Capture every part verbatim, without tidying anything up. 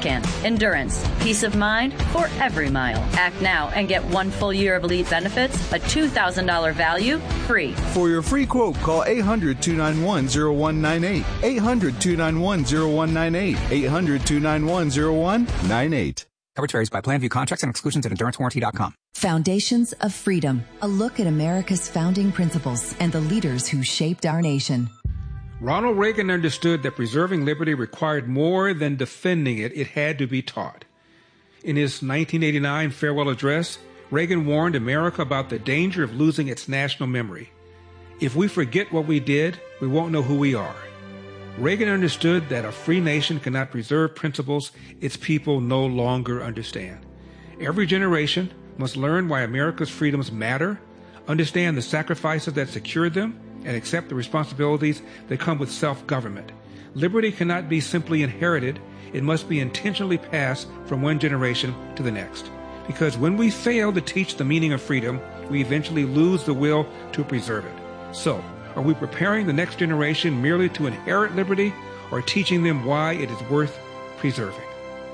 can. Endurance, peace of mind for every mile. Act now and get one full year of elite benefits, a two thousand dollars value, free. For your free quote, call eight hundred, two nine one, zero one nine eight. eight hundred, two nine one, zero one nine eight. eight hundred, two nine one, zero one nine eight. Coverage varies by plan. View contracts and exclusions at endurance warranty dot com. Foundations of Freedom, a look at America's founding principles and the leaders who shaped our nation. Ronald Reagan understood that preserving liberty required more than defending it. It had to be taught. In his nineteen eighty-nine farewell address, Reagan warned America about the danger of losing its national memory. If we forget what we did, we won't know who we are. Reagan understood that a free nation cannot preserve principles its people no longer understand. Every generation must learn why America's freedoms matter, understand the sacrifices that secured them, and accept the responsibilities that come with self-government. Liberty cannot be simply inherited. It must be intentionally passed from one generation to the next. Because when we fail to teach the meaning of freedom, we eventually lose the will to preserve it. So, are we preparing the next generation merely to inherit liberty, or teaching them why it is worth preserving?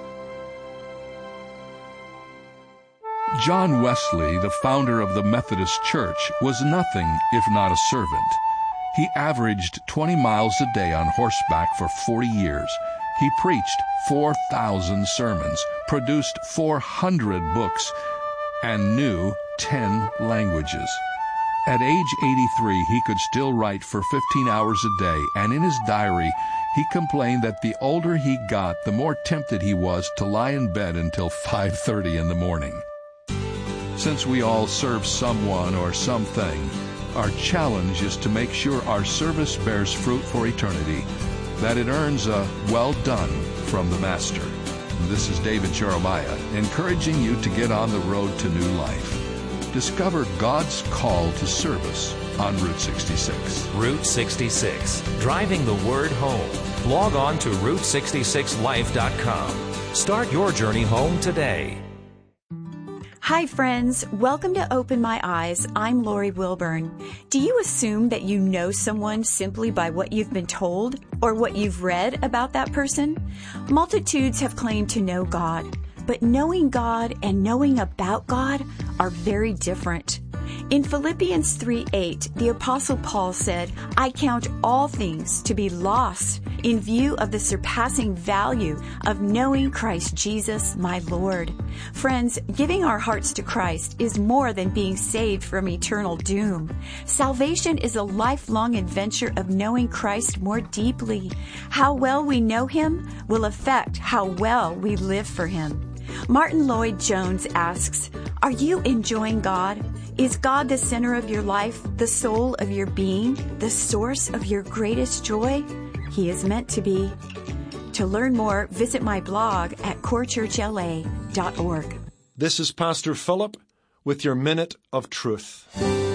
John Wesley, the founder of the Methodist Church, was nothing if not a servant. He averaged twenty miles a day on horseback for forty years. He preached four thousand sermons, produced four hundred books, and knew ten languages. At age eighty-three, he could still write for fifteen hours a day, and in his diary, he complained that the older he got, the more tempted he was to lie in bed until five thirty in the morning. Since we all serve someone or something, our challenge is to make sure our service bears fruit for eternity, that it earns a well done from the Master. This is David Jeremiah, encouraging you to get on the road to new life. Discover God's call to service on Route sixty-six. Route sixty-six, driving the word home. Log on to route sixty-six life dot com. Start your journey home today. Hi friends, welcome to Open My Eyes. I'm Lori Wilburn. Do you assume that you know someone simply by what you've been told or what you've read about that person? Multitudes have claimed to know God, but knowing God and knowing about God are very different. In Philippians three eight, the Apostle Paul said, I count all things to be lost in view of the surpassing value of knowing Christ Jesus, my Lord. Friends, giving our hearts to Christ is more than being saved from eternal doom. Salvation is a lifelong adventure of knowing Christ more deeply. How well we know Him will affect how well we live for Him. Martin Lloyd-Jones asks, are you enjoying God? Is God the center of your life, the soul of your being, the source of your greatest joy? He is meant to be. To learn more, visit my blog at core church l a dot org. This is Pastor Philip with your Minute of Truth.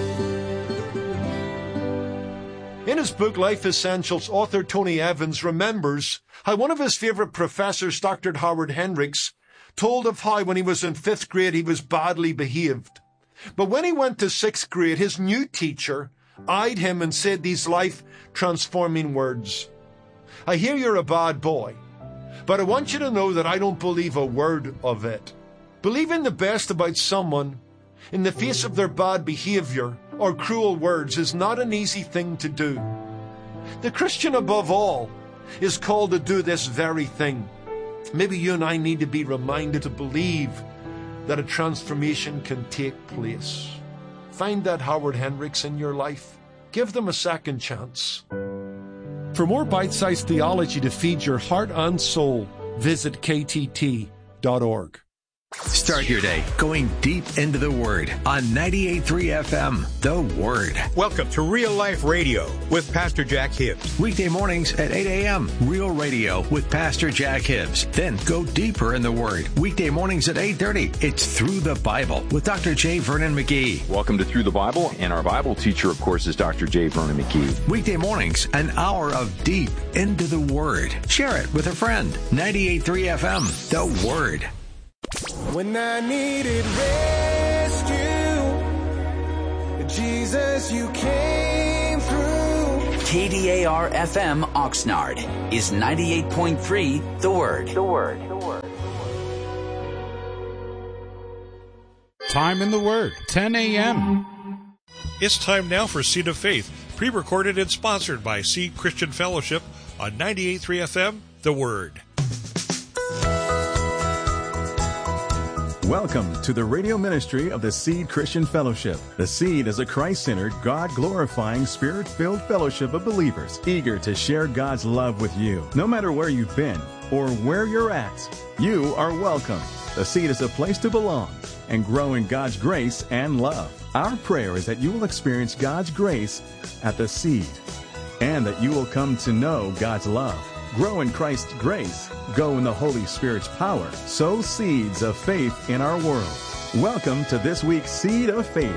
In his book, Life Essentials, author Tony Evans remembers how one of his favorite professors, Doctor Howard Hendricks, told of how when he was in fifth grade he was badly behaved. But when he went to sixth grade, his new teacher eyed him and said these life-transforming words. I hear you're a bad boy, but I want you to know that I don't believe a word of it. Believing the best about someone in the face of their bad behavior or cruel words is not an easy thing to do. The Christian, above all, is called to do this very thing. Maybe you and I need to be reminded to believe that a transformation can take place. Find that Howard Hendricks in your life. Give them a second chance. For more bite-sized theology to feed your heart and soul, visit k t t dot org. Start your day going deep into the Word on ninety-eight point three F M, The Word. Welcome to Real Life Radio with Pastor Jack Hibbs. Weekday mornings at eight a.m., Real Radio with Pastor Jack Hibbs. Then go deeper in the Word. Weekday mornings at eight thirty, it's Through the Bible with Doctor J. Vernon McGee. Welcome to Through the Bible, and our Bible teacher, of course, is Doctor J. Vernon McGee. Weekday mornings, an hour of deep into the Word. Share it with a friend. ninety-eight point three F M, The Word. When I needed rescue, Jesus, you came through. K D A R F M Oxnard is ninety-eight point three The Word. The Word. The Word. Time in the Word, ten a.m. It's time now for Seed of Faith, pre-recorded and sponsored by Seed Christian Fellowship on ninety-eight point three F M, The Word. Welcome to the radio ministry of the Seed Christian Fellowship. The Seed is a Christ-centered, God-glorifying, Spirit-filled fellowship of believers eager to share God's love with you. No matter where you've been or where you're at, you are welcome. The Seed is a place to belong and grow in God's grace and love. Our prayer is that you will experience God's grace at the Seed and that you will come to know God's love. Grow in Christ's grace. Go in the Holy Spirit's power. Sow seeds of faith in our world. Welcome to this week's Seed of Faith.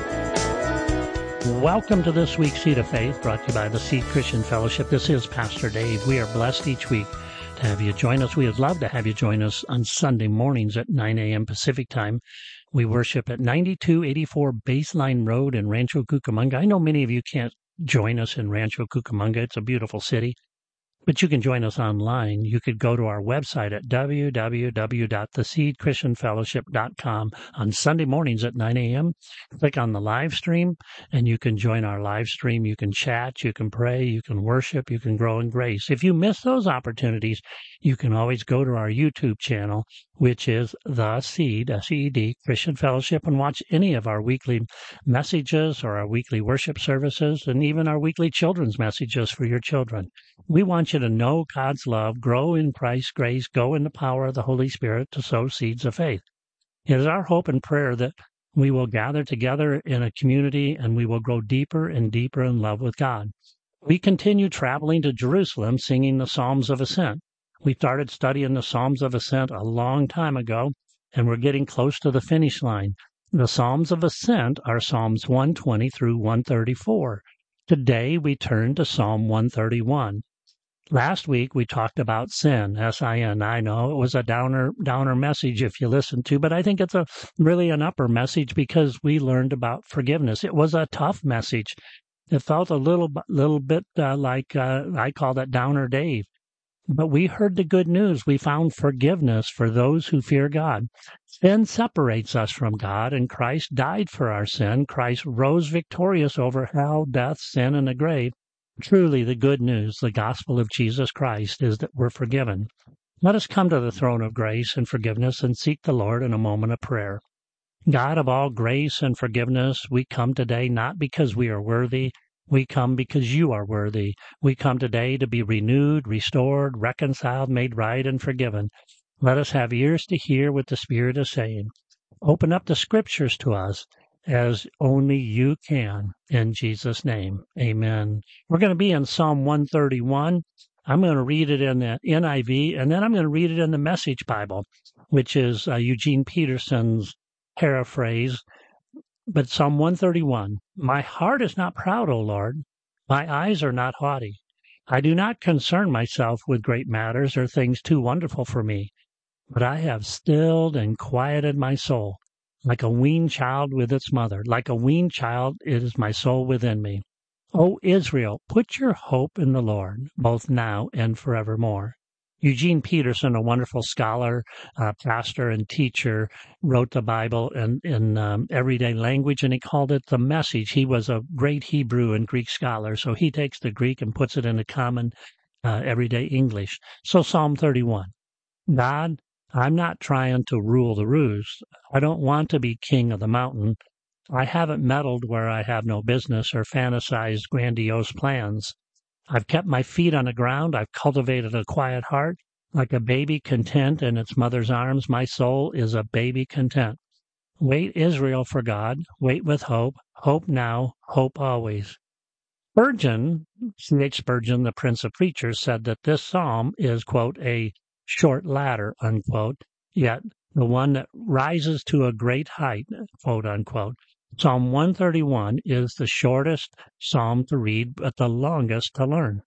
Welcome to this week's Seed of Faith, brought to you by the Seed Christian Fellowship. This is Pastor Dave. We are blessed each week to have you join us. We would love to have you join us on Sunday mornings at nine a.m. Pacific Time. We worship at ninety-two eighty-four Baseline Road in Rancho Cucamonga. I know many of you can't join us in Rancho Cucamonga. It's a beautiful city. But you can join us online. You could go to our website at w w w dot the seed christian fellowship dot com on Sunday mornings at nine a.m. Click on the live stream, and you can join our live stream. You can chat, you can pray, you can worship, you can grow in grace. If you miss those opportunities, you can always go to our YouTube channel, which is The Seed, S E E D, Christian Fellowship, and watch any of our weekly messages or our weekly worship services and even our weekly children's messages for your children. We want you to know God's love, grow in Christ's grace, go in the power of the Holy Spirit to sow seeds of faith. It is our hope and prayer that we will gather together in a community and we will grow deeper and deeper in love with God. We continue traveling to Jerusalem singing the Psalms of Ascent. We started studying the Psalms of Ascent a long time ago, and we're getting close to the finish line. The Psalms of Ascent are Psalms one twenty through one thirty-four. Today we turn to Psalm one thirty-one. Last week we talked about sin, S I N. I know it was a downer downer message if you listened to, but I think it's a really an upper message because we learned about forgiveness. It was a tough message. It felt a little little bit uh, like uh, I call that Downer Dave. But we heard the good news. We found forgiveness for those who fear God. Sin separates us from God, and Christ died for our sin. Christ rose victorious over hell, death, sin, and the grave. Truly, the good news, the gospel of Jesus Christ, is that we're forgiven. Let us come to the throne of grace and forgiveness and seek the Lord in a moment of prayer. God of all grace and forgiveness, we come today not because we are worthy. We come because you are worthy. We come today to be renewed, restored, reconciled, made right, and forgiven. Let us have ears to hear what the Spirit is saying. Open up the Scriptures to us as only you can. In Jesus' name, amen. We're going to be in Psalm one thirty-one. I'm going to read it in the N I V, and then I'm going to read it in the Message Bible, which is uh, Eugene Peterson's paraphrase. But Psalm one thirty-one, my heart is not proud, O Lord. My eyes are not haughty. I do not concern myself with great matters or things too wonderful for me. But I have stilled and quieted my soul, like a weaned child with its mother. Like a weaned child, it is my soul within me. O Israel, put your hope in the Lord, both now and forevermore. Eugene Peterson, a wonderful scholar, uh, pastor, and teacher, wrote the Bible in, in um, everyday language, and he called it the Message. He was a great Hebrew and Greek scholar, so he takes the Greek and puts it into common uh, everyday English. So Psalm thirty-one, God, I'm not trying to rule the roost. I don't want to be king of the mountain. I haven't meddled where I have no business or fantasized grandiose plans. I've kept my feet on the ground. I've cultivated a quiet heart. Like a baby content in its mother's arms, my soul is a baby content. Wait, Israel, for God. Wait with hope. Hope now. Hope always. Spurgeon, C H Spurgeon, the Prince of Preachers, said that this psalm is, quote, a short ladder, unquote, yet the one that rises to a great height, quote, unquote. Psalm one thirty-one is the shortest psalm to read, but the longest to learn.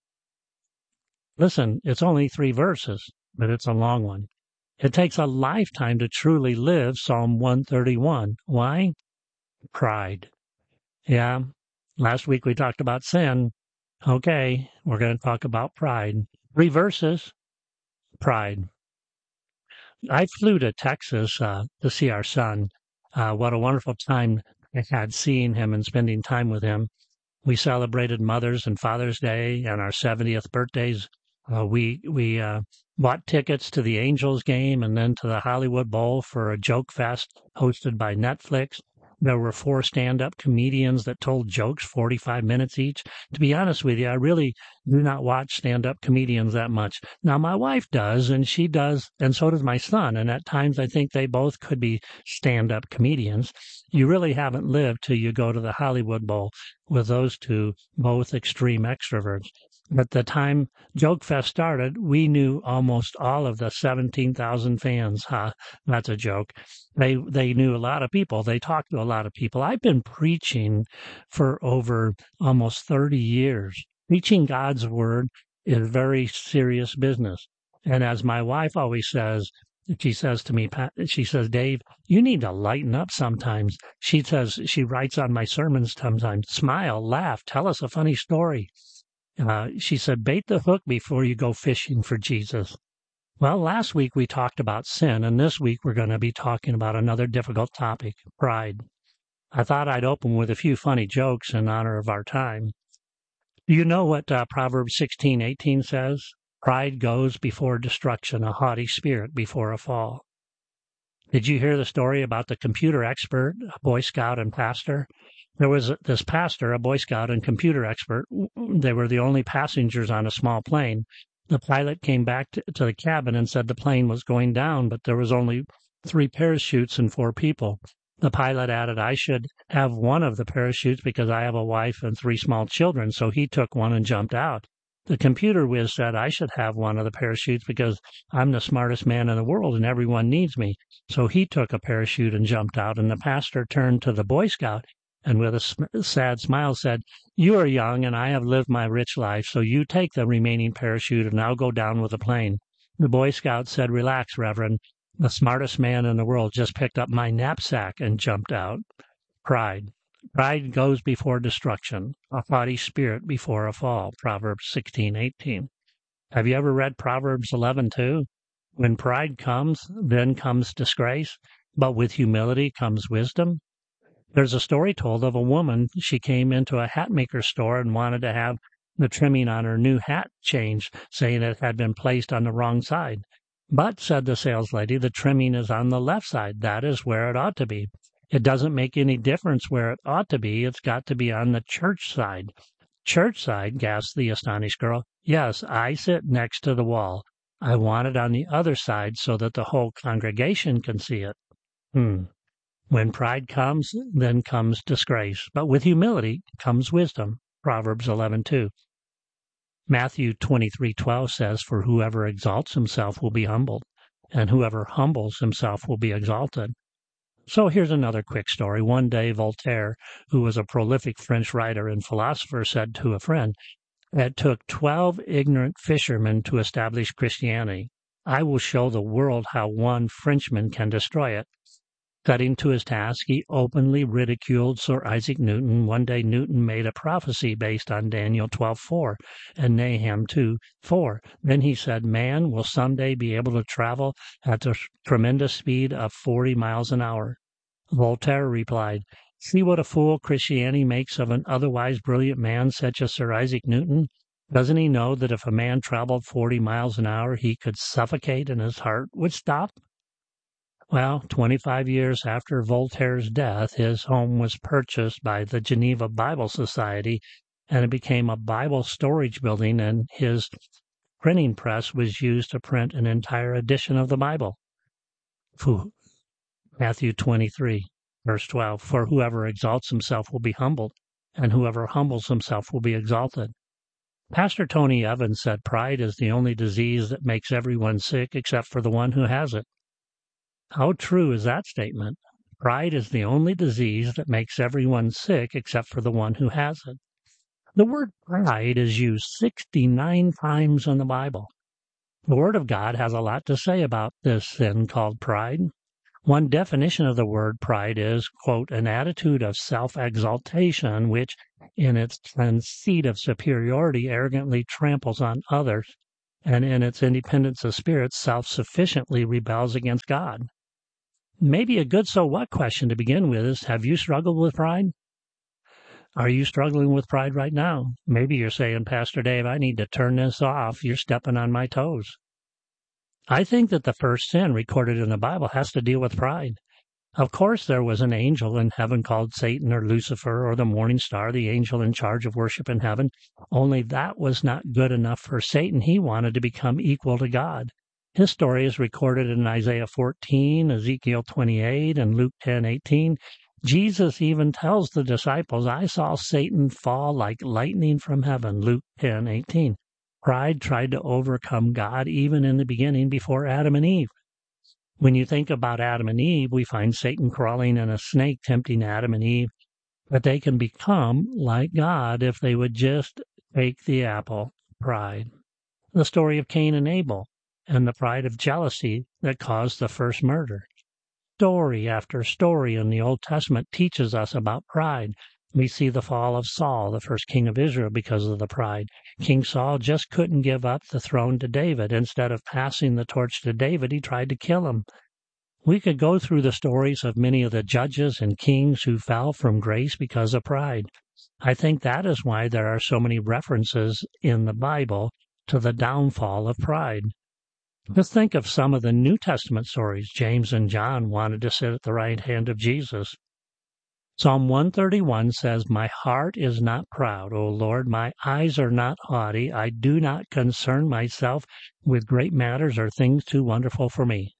Listen, it's only three verses, but it's a long one. It takes a lifetime to truly live Psalm one thirty-one. Why? Pride. Yeah, last week we talked about sin. Okay, we're going to talk about pride. Three verses, pride. I flew to Texas uh, to see our son. Uh, what a wonderful time I had seeing him and spending time with him. We celebrated Mother's and Father's Day and our seventieth birthdays. Uh, we we uh, bought tickets to the Angels game and then to the Hollywood Bowl for a joke fest hosted by Netflix. There were four stand-up comedians that told jokes, forty-five minutes each. To be honest with you, I really do not watch stand-up comedians that much. Now, my wife does, and she does, and so does my son. And at times, I think they both could be stand-up comedians. You really haven't lived till you go to the Hollywood Bowl with those two, both extreme extroverts. At the time Joke Fest started, we knew almost all of the seventeen thousand fans. Huh? That's a joke. They they knew a lot of people. They talked to a lot of people. I've been preaching for over almost thirty years. Preaching God's word is very serious business. And as my wife always says, she says to me, she says, Dave, you need to lighten up sometimes. She says, she writes on my sermons sometimes, smile, laugh, tell us a funny story. Uh, she said, bait the hook before you go fishing for Jesus. Well, last week we talked about sin, and this week we're going to be talking about another difficult topic, pride. I thought I'd open with a few funny jokes in honor of our time. Do you know what uh, Proverbs sixteen eighteen says? Pride goes before destruction, a haughty spirit before a fall. Did you hear the story about the computer expert, a Boy Scout and pastor? There was this pastor, a Boy Scout and computer expert. They were the only passengers on a small plane. The pilot came back to, to the cabin and said the plane was going down, but there was only three parachutes and four people. The pilot added, I should have one of the parachutes because I have a wife and three small children, so he took one and jumped out. The computer whiz said, I should have one of the parachutes because I'm the smartest man in the world and everyone needs me. So he took a parachute and jumped out, and the pastor turned to the Boy Scout and with a sm- sad smile said, you are young and I have lived my rich life, so you take the remaining parachute and I'll go down with the plane. The Boy Scout said, relax, Reverend. The smartest man in the world just picked up my knapsack and jumped out. Pride. Pride goes before destruction, a haughty spirit before a fall. Proverbs sixteen eighteen. Have you ever read Proverbs eleven two? When pride comes, then comes disgrace, but with humility comes wisdom. There's a story told of a woman. She came into a hat maker's store and wanted to have the trimming on her new hat changed, saying it had been placed on the wrong side. But, said the saleslady, the trimming is on the left side. That is where it ought to be. It doesn't make any difference where it ought to be. It's got to be on the church side. Church side, gasped the astonished girl. Yes, I sit next to the wall. I want it on the other side so that the whole congregation can see it. Hmm. When pride comes, then comes disgrace. But with humility comes wisdom. Proverbs eleven two. Matthew twenty-three twelve says, for whoever exalts himself will be humbled, and whoever humbles himself will be exalted. So here's another quick story. One day, Voltaire, who was a prolific French writer and philosopher, said to a friend, it took twelve ignorant fishermen to establish Christianity. I will show the world how one Frenchman can destroy it. Cutting to his task, he openly ridiculed Sir Isaac Newton. One day Newton made a prophecy based on Daniel twelve four and Nahum two four. Then he said, man will someday be able to travel at the tremendous speed of forty miles an hour. Voltaire replied, see what a fool Christianity makes of an otherwise brilliant man such as Sir Isaac Newton. Doesn't he know that if a man traveled forty miles an hour, he could suffocate and his heart would stop? Well, twenty-five years after Voltaire's death, his home was purchased by the Geneva Bible Society, and it became a Bible storage building, and his printing press was used to print an entire edition of the Bible. Matthew twenty-three, verse twelve, for whoever exalts himself will be humbled, and whoever humbles himself will be exalted. Pastor Tony Evans said pride is the only disease that makes everyone sick except for the one who has it. How true is that statement? Pride is the only disease that makes everyone sick except for the one who has it. The word pride is used sixty-nine times in the Bible. The Word of God has a lot to say about this sin called pride. One definition of the word pride is, quote, an attitude of self-exaltation which, in its conceit of superiority, arrogantly tramples on others, and in its independence of spirit, self-sufficiently rebels against God. Maybe a good so what question to begin with is, have you struggled with pride? Are you struggling with pride right now? Maybe you're saying, Pastor Dave, I need to turn this off. You're stepping on my toes. I think that the first sin recorded in the Bible has to deal with pride. Of course, there was an angel in heaven called Satan or Lucifer or the morning star, the angel in charge of worship in heaven. Only that was not good enough for Satan. He wanted to become equal to God. His story is recorded in Isaiah fourteen, Ezekiel twenty-eight, and Luke ten eighteen. Jesus even tells the disciples, I saw Satan fall like lightning from heaven, Luke ten eighteen. Pride tried to overcome God even in the beginning before Adam and Eve. When you think about Adam and Eve, we find Satan crawling in a snake tempting Adam and Eve, but they can become like God if they would just take the apple, pride. The story of Cain and Abel and the pride of jealousy that caused the first murder. Story after story in the Old Testament teaches us about pride. We see the fall of Saul, the first king of Israel, because of the pride. King Saul just couldn't give up the throne to David. Instead of passing the torch to David, he tried to kill him. We could go through the stories of many of the judges and kings who fell from grace because of pride. I think that is why there are so many references in the Bible to the downfall of pride. Just think of some of the New Testament stories. James and John wanted to sit at the right hand of Jesus. Psalm one thirty-one says, My heart is not proud, O Lord, my eyes are not haughty. I do not concern myself with great matters or things too wonderful for me.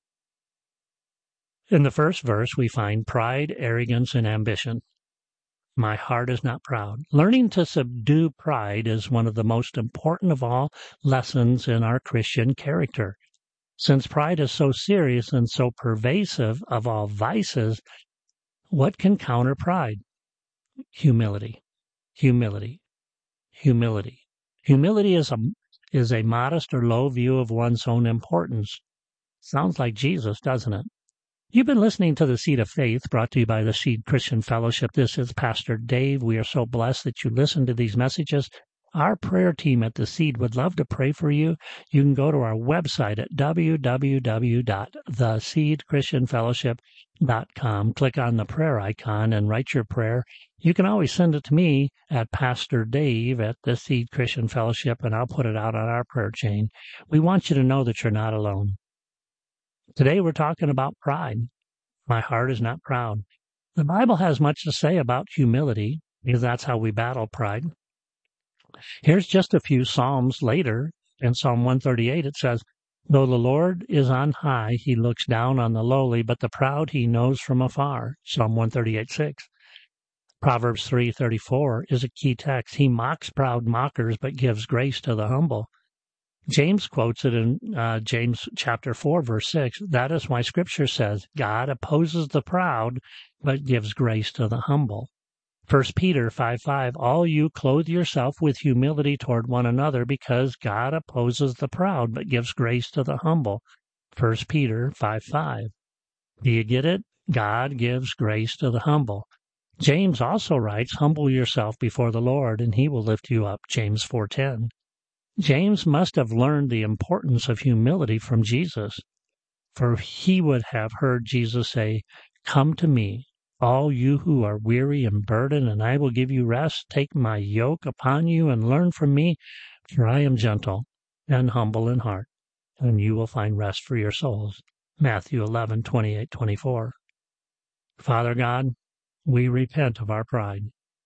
In the first verse, we find pride, arrogance, and ambition. My heart is not proud. Learning to subdue pride is one of the most important of all lessons in our Christian character. Since pride is so serious and so pervasive of all vices, what can counter pride? Humility, humility, humility. Humility is a, is a modest or low view of one's own importance. Sounds like Jesus, doesn't it? You've been listening to The Seed of Faith, brought to you by the Seed Christian Fellowship. This is Pastor Dave. We are so blessed that you listen to these messages. Our prayer team at The Seed would love to pray for you. You can go to our website at w w w dot the seed christian fellowship dot com. Click on the prayer icon and write your prayer. You can always send it to me at Pastor Dave at the Seed Christian Fellowship, and I'll put it out on our prayer chain. We want you to know that you're not alone. Today we're talking about pride. My heart is not proud. The Bible has much to say about humility, because that's how we battle pride. Here's just a few Psalms later. In Psalm one thirty-eight, it says, Though the Lord is on high, he looks down on the lowly, but the proud he knows from afar. Psalm one thirty-eight six. Proverbs three thirty-four is a key text. He mocks proud mockers, but gives grace to the humble. James quotes it in uh, James chapter four, verse six. That is why Scripture says, God opposes the proud, but gives grace to the humble. First Peter five five, all you clothe yourself with humility toward one another, because God opposes the proud, but gives grace to the humble. First Peter five five. Do you get it? God gives grace to the humble. James also writes, humble yourself before the Lord, and he will lift you up. James four ten. James must have learned the importance of humility from Jesus, for he would have heard Jesus say, Come to me, all you who are weary and burdened, and I will give you rest. Take my yoke upon you and learn from me, for I am gentle and humble in heart, and you will find rest for your souls. Matthew eleven twenty-eight to twenty-four. Father God, we repent of our pride.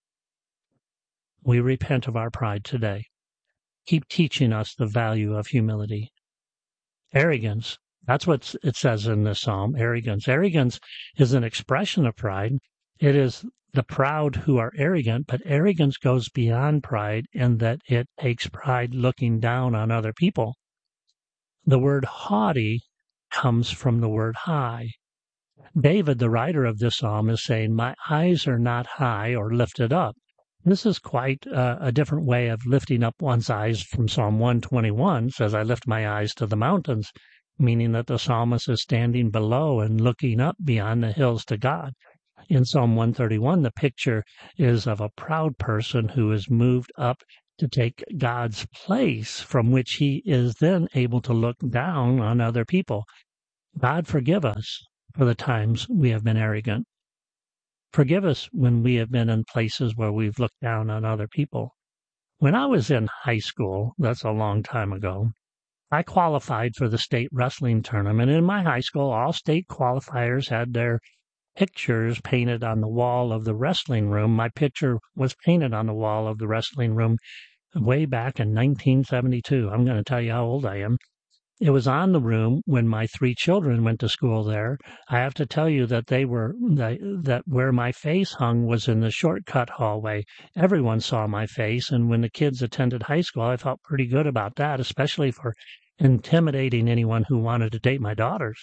We repent of our pride today. Keep teaching us the value of humility. Arrogance, that's what it says in this psalm, arrogance. Arrogance is an expression of pride. It is the proud who are arrogant, but arrogance goes beyond pride in that it takes pride looking down on other people. The word haughty comes from the word high. David, the writer of this psalm, is saying, my eyes are not high or lifted up. This is quite uh, a different way of lifting up one's eyes from Psalm one twenty-one, says, I lift my eyes to the mountains, meaning that the psalmist is standing below and looking up beyond the hills to God. In Psalm one thirty-one, the picture is of a proud person who is moved up to take God's place, from which he is then able to look down on other people. God forgive us for the times we have been arrogant. Forgive us when we have been in places where we've looked down on other people. When I was in high school, that's a long time ago, I qualified for the state wrestling tournament. In my high school, all state qualifiers had their pictures painted on the wall of the wrestling room. My picture was painted on the wall of the wrestling room way back in nineteen seventy-two. I'm going to tell you how old I am. It was on the room when my three children went to school there. I have to tell you that they were that, that where my face hung was in the shortcut hallway. Everyone saw my face, and when the kids attended high school, I felt pretty good about that, especially for intimidating anyone who wanted to date my daughters.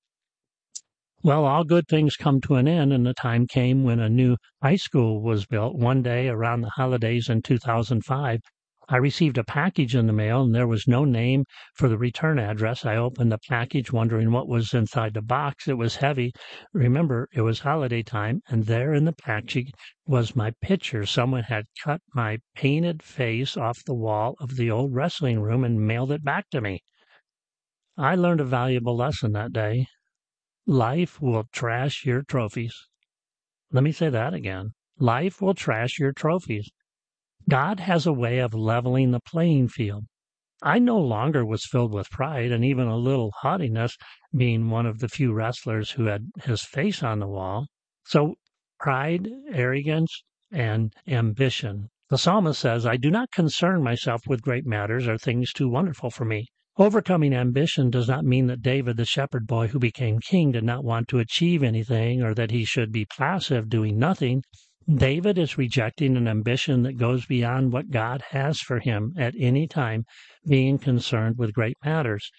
Well, all good things come to an end, and the time came when a new high school was built. One day around the holidays in two thousand five, I received a package in the mail, and there was no name for the return address. I opened the package wondering what was inside the box. It was heavy. Remember, it was holiday time, and there in the package was my picture. Someone had cut my painted face off the wall of the old wrestling room and mailed it back to me. I learned a valuable lesson that day. Life will trash your trophies. Let me say that again. Life will trash your trophies. God has a way of leveling the playing field. I no longer was filled with pride and even a little haughtiness, being one of the few wrestlers who had his face on the wall. So pride, arrogance, and ambition. The psalmist says, I do not concern myself with great matters or things too wonderful for me. Overcoming ambition does not mean that David, the shepherd boy who became king, did not want to achieve anything or that he should be passive, doing nothing. David is rejecting an ambition that goes beyond what God has for him at any time, being concerned with great matters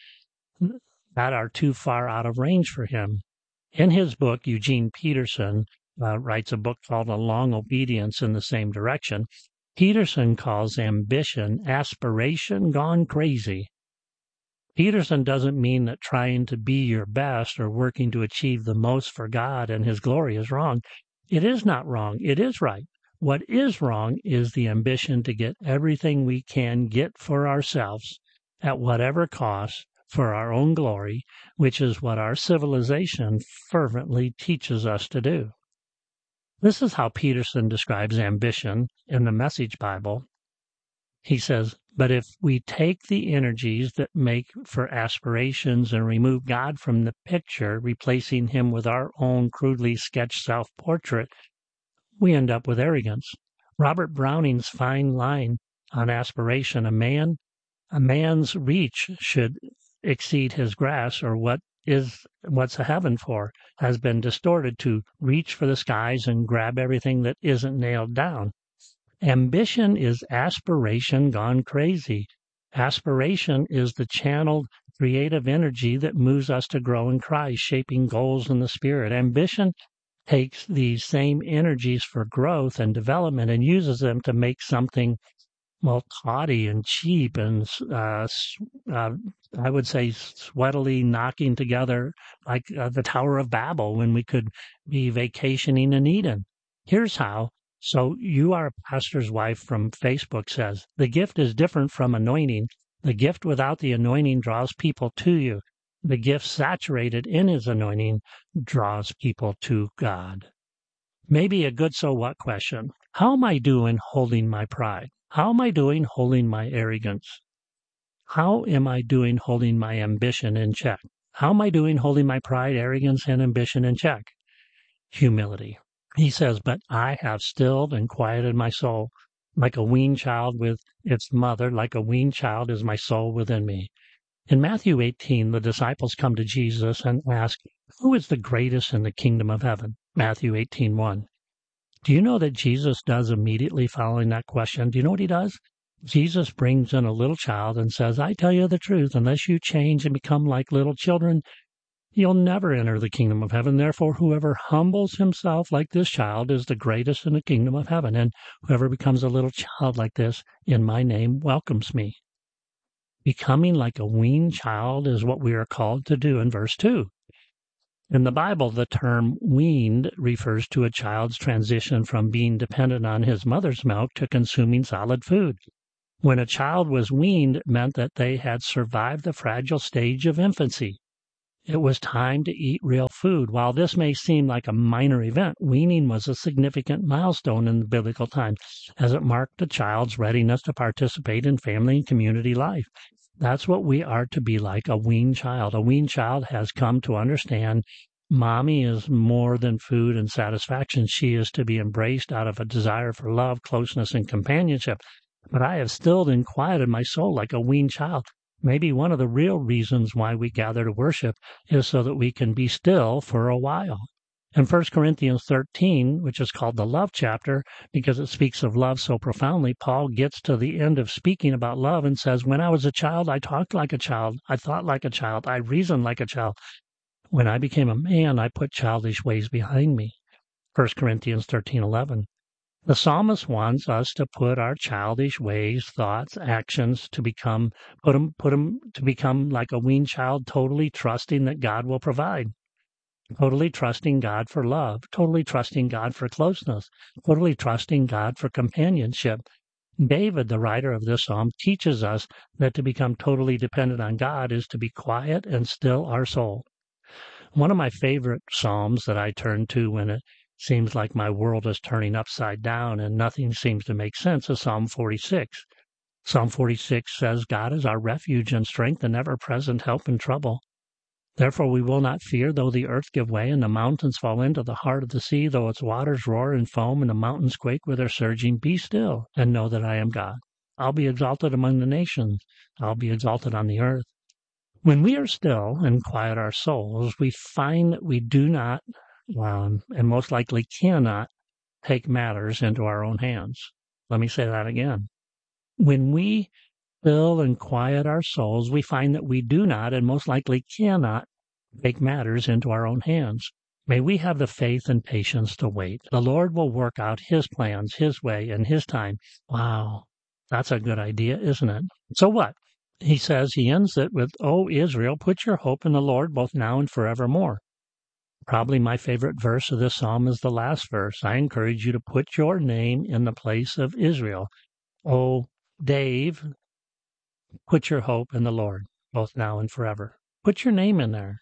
that are too far out of range for him. In his book, Eugene Peterson uh, writes a book called A Long Obedience in the Same Direction. Peterson calls ambition aspiration gone crazy. Peterson doesn't mean that trying to be your best or working to achieve the most for God and His glory is wrong. It is not wrong. It is right. What is wrong is the ambition to get everything we can get for ourselves at whatever cost for our own glory, which is what our civilization fervently teaches us to do. This is how Peterson describes ambition in the Message Bible. He says, but if we take the energies that make for aspirations and remove God from the picture, replacing Him with our own crudely sketched self-portrait, we end up with arrogance. Robert Browning's fine line on aspiration, a man, a man's reach should exceed his grasp, or what is what's a heaven for, has been distorted to reach for the skies and grab everything that isn't nailed down. Ambition is aspiration gone crazy. Aspiration is the channeled creative energy that moves us to grow in Christ, shaping goals in the Spirit. Ambition takes these same energies for growth and development and uses them to make something, well, tawdry and cheap and, uh, uh, I would say, sweatily knocking together like uh, the Tower of Babel when we could be vacationing in Eden. Here's how. So you are a pastor's wife from Facebook says, the gift is different from anointing. The gift without the anointing draws people to you. The gift saturated in His anointing draws people to God. Maybe a good so what question. How am I doing holding my pride? How am I doing holding my arrogance? How am I doing holding my ambition in check? How am I doing holding my pride, arrogance, and ambition in check? Humility. He says, but I have stilled and quieted my soul. Like a weaned child with its mother, like a weaned child is my soul within me. In Matthew eighteen, the disciples come to Jesus and ask, who is the greatest in the kingdom of heaven? Matthew eighteen one. Do you know that Jesus does immediately following that question? Do you know what He does? Jesus brings in a little child and says, I tell you the truth, unless you change and become like little children, you'll never enter the kingdom of heaven. Therefore, whoever humbles himself like this child is the greatest in the kingdom of heaven. And whoever becomes a little child like this in my name welcomes me. Becoming like a weaned child is what we are called to do in verse two. In the Bible, the term weaned refers to a child's transition from being dependent on his mother's milk to consuming solid food. When a child was weaned, it meant that they had survived the fragile stage of infancy. It was time to eat real food. While this may seem like a minor event, weaning was a significant milestone in the biblical times, as it marked a child's readiness to participate in family and community life. That's what we are to be like, a weaned child. A weaned child has come to understand Mommy is more than food and satisfaction. She is to be embraced out of a desire for love, closeness, and companionship. But I have stilled and quieted my soul like a weaned child. Maybe one of the real reasons why we gather to worship is so that we can be still for a while. In First Corinthians thirteen, which is called the love chapter, because it speaks of love so profoundly, Paul gets to the end of speaking about love and says, when I was a child, I talked like a child, I thought like a child, I reasoned like a child. When I became a man, I put childish ways behind me. First Corinthians thirteen eleven. The psalmist wants us to put our childish ways, thoughts, actions to become, put them, put them to become like a weaned child, totally trusting that God will provide, totally trusting God for love, totally trusting God for closeness, totally trusting God for companionship. David, the writer of this psalm, teaches us that to become totally dependent on God is to be quiet and still our soul. One of my favorite psalms that I turn to when it seems like my world is turning upside down and nothing seems to make sense is Psalm forty-six. Psalm forty-six says, God is our refuge and strength and ever-present help in trouble. Therefore we will not fear, though the earth give way and the mountains fall into the heart of the sea, though its waters roar and foam and the mountains quake with their surging. Be still and know that I am God. I'll be exalted among the nations. I'll be exalted on the earth. When we are still and quiet our souls, we find that we do not, um, and most likely cannot, take matters into our own hands. Let me say that again. When we still and quiet our souls, we find that we do not, and most likely cannot, take matters into our own hands. May we have the faith and patience to wait. The Lord will work out His plans, His way, and His time. Wow, that's a good idea, isn't it? So what? He says, he ends it with, O Israel, put your hope in the Lord both now and forevermore. Probably my favorite verse of this psalm is the last verse. I encourage you to put your name in the place of Israel. O Dave, put your hope in the Lord both now and forever. Put your name in there.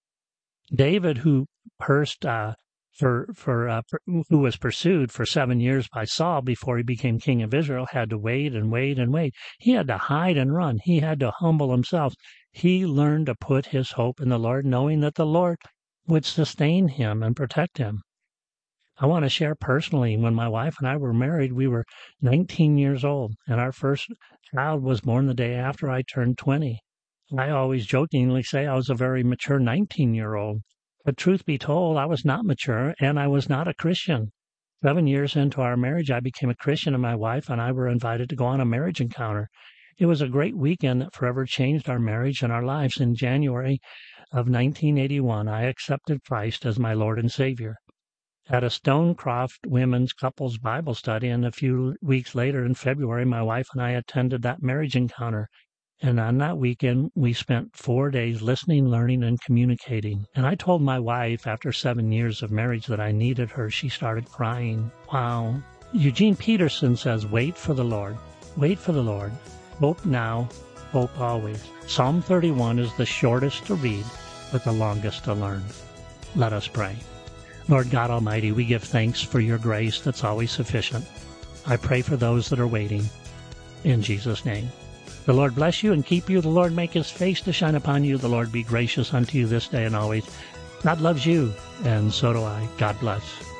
David, who cursed, uh, for for uh, who was pursued for seven years by Saul before he became king of Israel, had to wait and wait and wait. He had to hide and run. He had to humble himself. He learned to put his hope in the Lord, knowing that the Lord would sustain him and protect him. I want to share personally, when my wife and I were married, we were nineteen years old, and our first child was born the day after I turned twenty. I always jokingly say I was a very mature nineteen-year-old. But truth be told, I was not mature, and I was not a Christian. Seven years into our marriage, I became a Christian, and my wife and I were invited to go on a marriage encounter. It was a great weekend that forever changed our marriage and our lives. In January of nineteen eighty-one, I accepted Christ as my Lord and Savior. At a Stonecroft Women's Couples Bible Study, and a few weeks later in February, my wife and I attended that marriage encounter. And on that weekend, we spent four days listening, learning, and communicating. And I told my wife after seven years of marriage that I needed her. She started crying. Wow. Eugene Peterson says, wait for the Lord. Wait for the Lord. Hope now, hope always. Psalm thirty-one is the shortest to read, but the longest to learn. Let us pray. Lord God Almighty, we give thanks for your grace that's always sufficient. I pray for those that are waiting. In Jesus' name. The Lord bless you and keep you. The Lord make his face to shine upon you. The Lord be gracious unto you this day and always. God loves you, and so do I. God bless.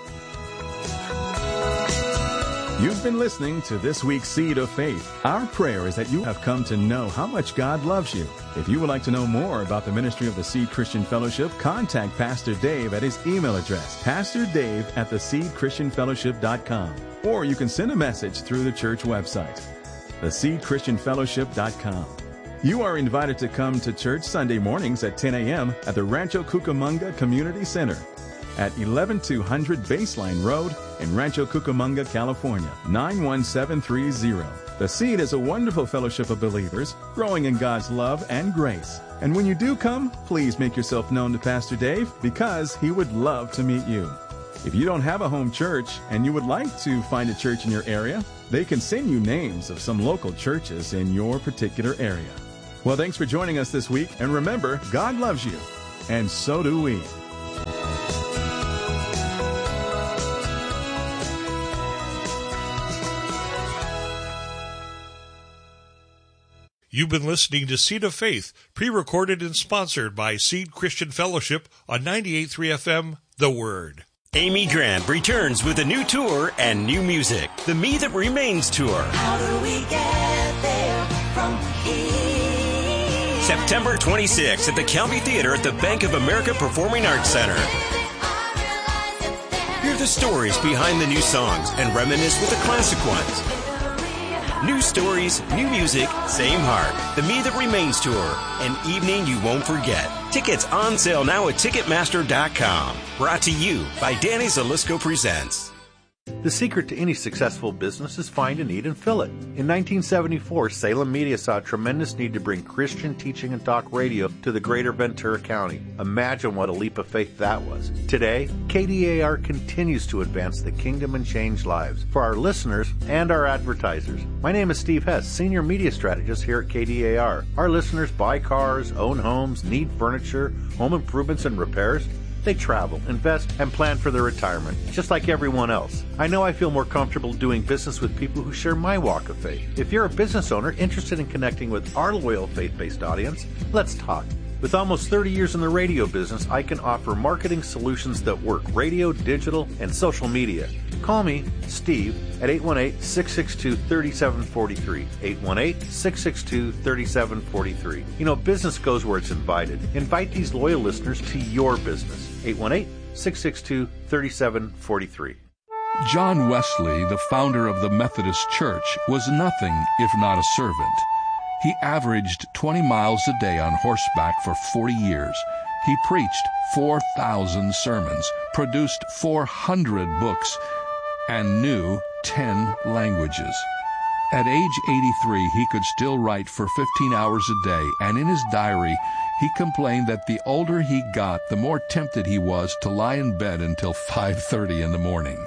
You've been listening to this week's Seed of Faith. Our prayer is that you have come to know how much God loves you. If you would like to know more about the ministry of the Seed Christian Fellowship, contact Pastor Dave at his email address, pastor dave at the seed christian fellowship dot com. Or you can send a message through the church website, the seed christian fellowship dot com. You are invited to come to church Sunday mornings at ten a.m. at the Rancho Cucamonga Community Center at eleven two hundred Baseline Road in Rancho Cucamonga, California, nine one seven three zero. The Seed is a wonderful fellowship of believers growing in God's love and grace. And when you do come, please make yourself known to Pastor Dave, because he would love to meet you. If you don't have a home church and you would like to find a church in your area, they can send you names of some local churches in your particular area. Well, thanks for joining us this week, and remember, God loves you. and so do we. You've been listening to Seed of Faith, pre-recorded and sponsored by Seed Christian Fellowship on ninety-eight point three F M, The Word. Amy Grant returns with a new tour and new music. The Me That Remains Tour. How do we get there from here? September twenty-sixth at the Calvi Theater at the Bank of America Performing Arts Center. Hear the stories behind the new songs and reminisce with the classic ones. New stories, new music, same heart. The Me That Remains Tour. An evening you won't forget. Tickets on sale now at Ticketmaster dot com. Brought to you by Danny Zalisco Presents. The secret to any successful business is find a need and fill it. In nineteen seventy-four, Salem Media saw a tremendous need to bring Christian teaching and talk radio to the greater Ventura County. Imagine what a leap of faith that was. Today, K D A R continues to advance the kingdom and change lives for our listeners and our advertisers. My name is Steve Hess, Senior Media Strategist here at K D A R. Our listeners buy cars, own homes, need furniture, home improvements and repairs. They travel, invest, and plan for their retirement, just like everyone else. I know I feel more comfortable doing business with people who share my walk of faith. If you're a business owner interested in connecting with our loyal faith-based audience, let's talk. With almost thirty years in the radio business, I can offer marketing solutions that work: radio, digital, and social media. Call me, Steve, at eight one eight, six six two, three seven four three. eight one eight, six six two, three seven four three. You know, business goes where it's invited. Invite these loyal listeners to your business. eight one eight, six six two, three seven four three. John Wesley, the founder of the Methodist Church, was nothing if not a servant. He averaged twenty miles a day on horseback for forty years. He preached four thousand sermons, produced four hundred books, and knew ten languages. At age eighty-three, he could still write for fifteen hours a day, and in his diary, he complained that the older he got, the more tempted he was to lie in bed until five thirty in the morning.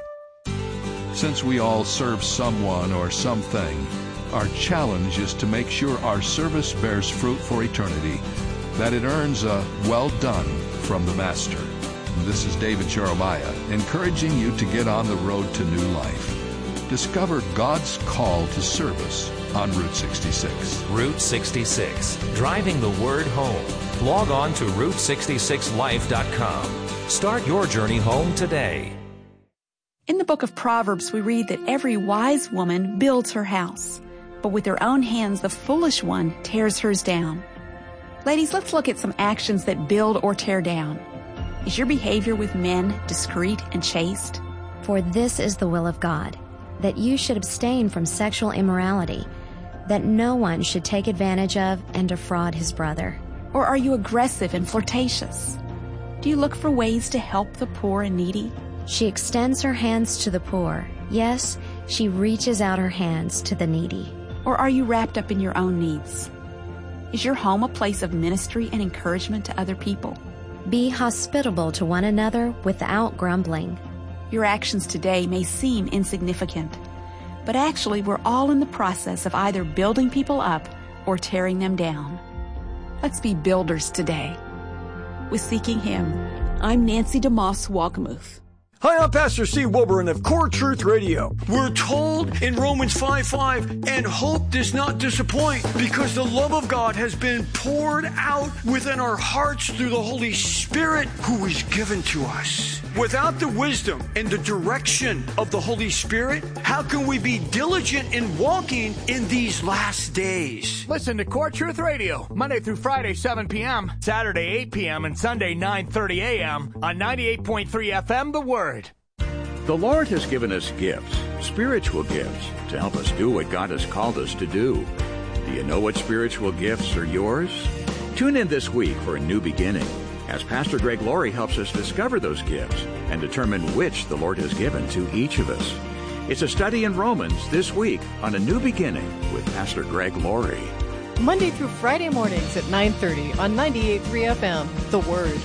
Since we all serve someone or something, our challenge is to make sure our service bears fruit for eternity, that it earns a well done from the Master. This is David Jeremiah, encouraging you to get on the road to new life. Discover God's call to service on Route sixty-six. Route sixty-six, driving the word home. Log on to route sixty-six life dot com. Start your journey home today. In the book of Proverbs, we read that every wise woman builds her house, but with her own hands, the foolish one tears hers down. Ladies, let's look at some actions that build or tear down. Is your behavior with men discreet and chaste? For this is the will of God, that you should abstain from sexual immorality, that no one should take advantage of and defraud his brother. Or are you aggressive and flirtatious? Do you look for ways to help the poor and needy? She extends her hands to the poor. Yes, she reaches out her hands to the needy. Or are you wrapped up in your own needs? Is your home a place of ministry and encouragement to other people? Be hospitable to one another without grumbling. Your actions today may seem insignificant, but actually we're all in the process of either building people up or tearing them down. Let's be builders today. With Seeking Him, I'm Nancy DeMoss Walkamuth. Hi, I'm Pastor Steve Wilburn of Core Truth Radio. We're told in Romans five five, and hope does not disappoint, because the love of God has been poured out within our hearts through the Holy Spirit who is given to us. Without the wisdom and the direction of the Holy Spirit, how can we be diligent in walking in these last days? Listen to Core Truth Radio, Monday through Friday, seven p.m., Saturday, eight p.m., and Sunday, nine thirty a.m. on ninety-eight point three F M, The Word. The Lord has given us gifts, spiritual gifts, to help us do what God has called us to do. Do you know what spiritual gifts are yours? Tune in this week for a new beginning, as Pastor Greg Laurie helps us discover those gifts and determine which the Lord has given to each of us. It's a study in Romans this week on A New Beginning with Pastor Greg Laurie. Monday through Friday mornings at nine thirty on ninety-eight point three F M, The Word.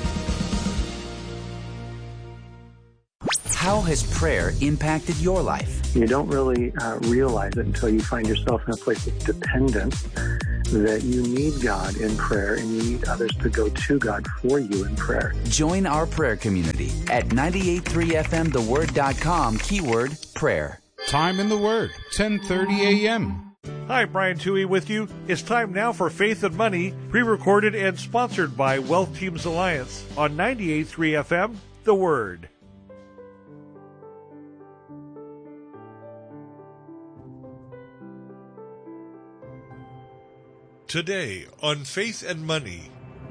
How has prayer impacted your life? You don't really uh, realize it until you find yourself in a place of dependence that you need God in prayer and you need others to go to God for you in prayer. Join our prayer community at ninety-eight point three F M the word dot com, keyword prayer. Time in the Word, ten thirty a.m. Hi, Brian Toohey with you. It's time now for Faith and Money, pre-recorded and sponsored by Wealth Teams Alliance on ninety-eight point three F M, The Word. Today on Faith and Money.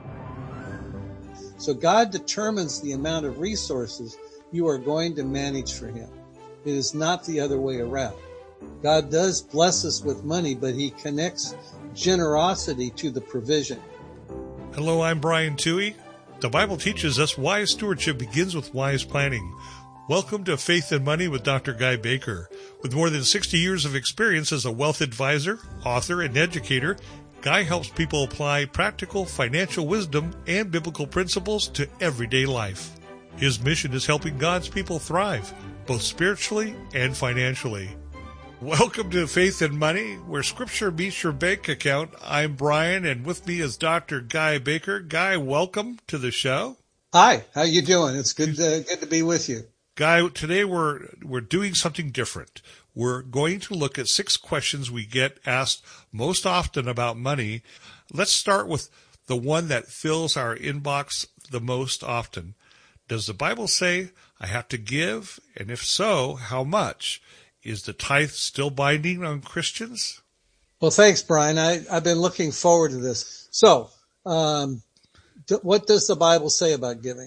So God determines the amount of resources you are going to manage for Him. It is not the other way around. God does bless us with money, but He connects generosity to the provision. Hello, I'm Brian Toohey. The Bible teaches us wise stewardship begins with wise planning. Welcome to Faith and Money with Doctor Guy Baker. With more than sixty years of experience as a wealth advisor, author, and educator, Guy helps people apply practical financial wisdom and biblical principles to everyday life. His mission is helping God's people thrive, both spiritually and financially. Welcome to Faith and Money, where Scripture meets your bank account. I'm Brian, and with me is Doctor Guy Baker. Guy, welcome to the show. Hi, how you doing? It's good to, good to be with you. Guy, today we're we're doing something different. We're going to look at six questions we get asked most often about money. Let's start with the one that fills our inbox the most often. Does the Bible say I have to give? And if so, how much? Is the tithe still binding on Christians? Well, thanks, Brian. I, I've been looking forward to this. So, um, th- what does the Bible say about giving?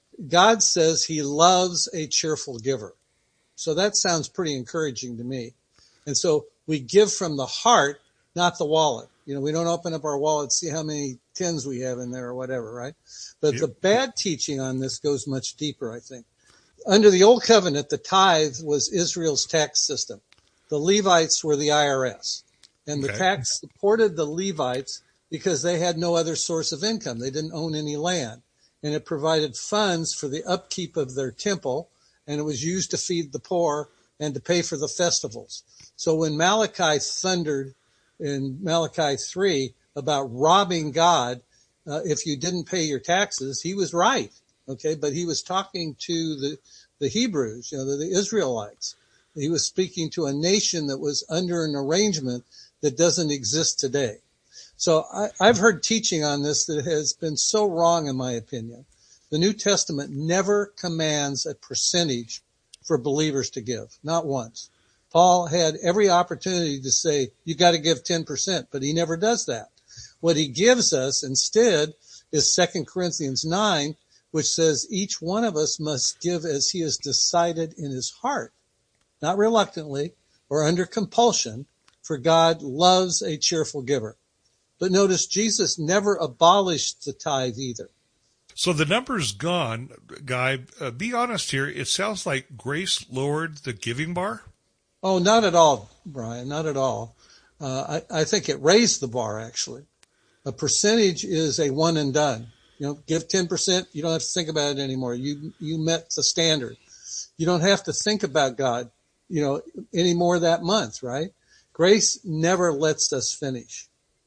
God says He loves a cheerful giver. So that sounds pretty encouraging to me. And so we give from the heart, not the wallet. You know, we don't open up our wallet, see how many tens we have in there or whatever, right? But yep. The bad teaching on this goes much deeper, I think. Under the Old Covenant, the tithe was Israel's tax system. The Levites were the I R S. And the okay. tax supported the Levites because they had no other source of income. They didn't own any land. And it provided funds for the upkeep of their temple, and it was used to feed the poor and to pay for the festivals. So when Malachi thundered in Malachi three about robbing God, uh, if you didn't pay your taxes, he was right. Okay, but he was talking to the, the Hebrews, you know, the, the Israelites. He was speaking to a nation that was under an arrangement that doesn't exist today. So I, I've heard teaching on this that has been so wrong, in my opinion. The New Testament never commands a percentage for believers to give, not once. Paul had every opportunity to say, you got to give ten percent, but he never does that. What he gives us instead is Second Corinthians nine, which says each one of us must give as he has decided in his heart, not reluctantly or under compulsion, for God loves a cheerful giver. But notice Jesus never abolished the tithe either. So the number's gone, Guy. Uh, be honest here. It sounds like grace lowered the giving bar. Oh, not at all, Brian, not at all. Uh, I, I think it raised the bar, actually. A percentage is a one and done. You know, give ten percent, you don't have to think about it anymore. You, you met the standard. You don't have to think about God, you know, anymore that month, right? Grace never lets us finish.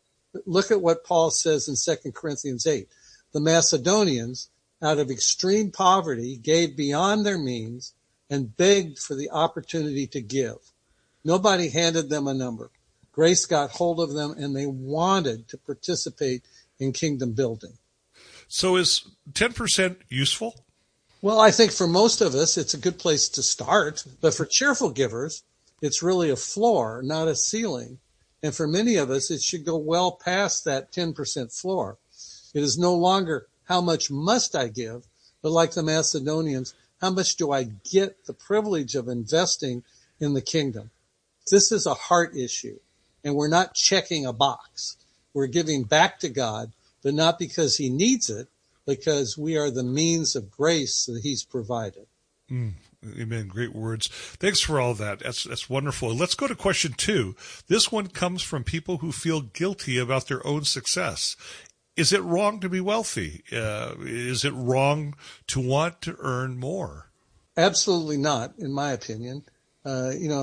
Look at what Paul says in Second Corinthians eight. The Macedonians, out of extreme poverty, gave beyond their means and begged for the opportunity to give. Nobody handed them a number. Grace got hold of them, and they wanted to participate in kingdom building. So is ten percent useful? Well, I think for most of us, it's a good place to start. But for cheerful givers, it's really a floor, not a ceiling. And for many of us, it should go well past that ten percent floor. It is no longer how much must I give, but like the Macedonians, how much do I get the privilege of investing in the kingdom? This is a heart issue, and we're not checking a box. We're giving back to God, but not because he needs it, because we are the means of grace that he's provided. Mm, amen. Great words. Thanks for all that. That's, that's wonderful. Let's go to question two. This one comes from people who feel guilty about their own success. Is it wrong to be wealthy? Uh, is it wrong to want to earn more? Absolutely not, in my opinion. Uh, you know,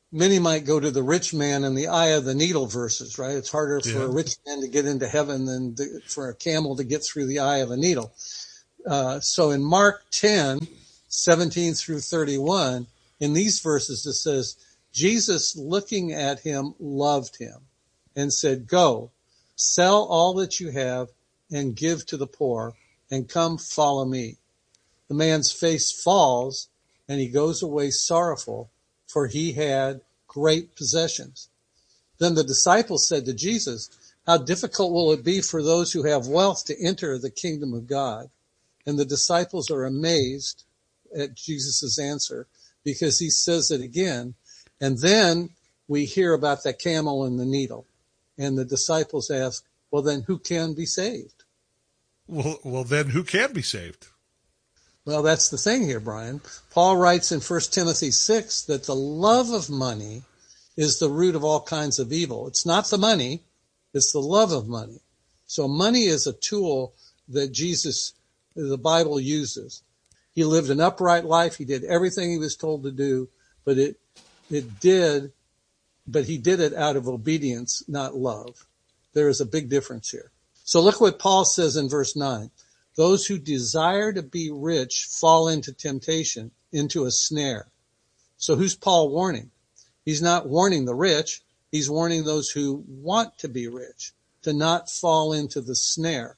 many might go to the rich man and the eye of the needle verses, right? It's harder for Yeah. a rich man to get into heaven than the, for a camel to get through the eye of a needle. Uh, so in Mark ten, seventeen through thirty-one, in these verses, it says, Jesus, looking at him, loved him and said, go, sell all that you have and give to the poor, and come follow me. The man's face falls, and he goes away sorrowful, for he had great possessions. Then the disciples said to Jesus, how difficult will it be for those who have wealth to enter the kingdom of God? And the disciples are amazed at Jesus' answer, because he says it again. And then we hear about the camel and the needle. And the disciples ask, well, then who can be saved? Well, well, then who can be saved? Well, that's the thing here, Brian. Paul writes in First Timothy six that the love of money is the root of all kinds of evil. It's not the money, it's the love of money. So money is a tool that Jesus, the Bible uses. He lived an upright life. He did everything he was told to do, but it, it did, but he did it out of obedience, not love. There is a big difference here. So look what Paul says in verse nine. Those who desire to be rich fall into temptation, into a snare. So who's Paul warning? He's not warning the rich. He's warning those who want to be rich to not fall into the snare.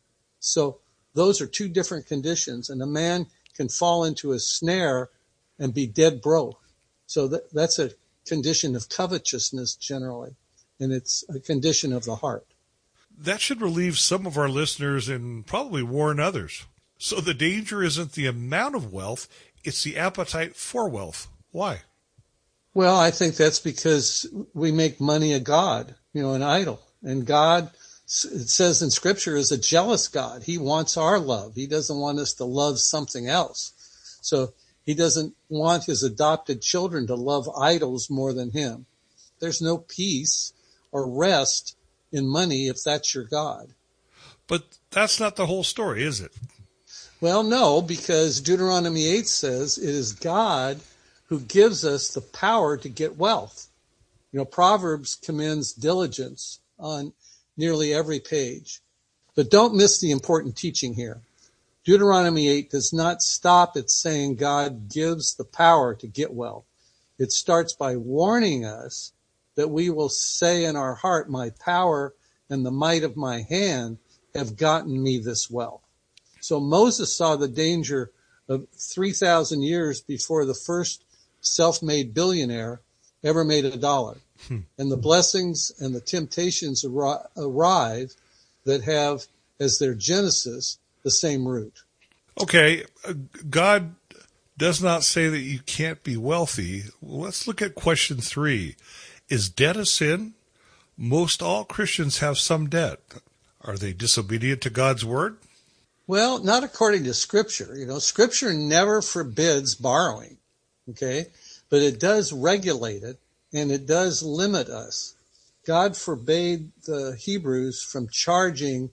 So those are two different conditions, and a man can fall into a snare and be dead broke. So that, that's a condition of covetousness generally, and it's a condition of the heart. That should relieve some of our listeners and probably warn others. So the danger isn't the amount of wealth, it's the appetite for wealth. Why? Well, I think that's because we make money a god, you know, an idol. And God, it says in Scripture, is a jealous God. He wants our love. He doesn't want us to love something else. So he doesn't want his adopted children to love idols more than him. There's no peace or rest in money if that's your God. But that's not the whole story, is it? Well, no, because Deuteronomy eight says it is God who gives us the power to get wealth. You know, Proverbs commends diligence on nearly every page. But don't miss the important teaching here. Deuteronomy eight does not stop at saying God gives the power to get wealth. It starts by warning us that we will say in our heart, my power and the might of my hand have gotten me this wealth. So Moses saw the danger of three thousand years before the first self-made billionaire ever made a dollar. Hmm. And the blessings and the temptations ar- arrive that have as their genesis the same root. Okay, uh, God does not say that you can't be wealthy. Let's look at question three. Is debt a sin? Most all Christians have some debt. Are they disobedient to God's word? Well, not according to Scripture. You know, Scripture never forbids borrowing, okay? But it does regulate it, and it does limit us. God forbade the Hebrews from charging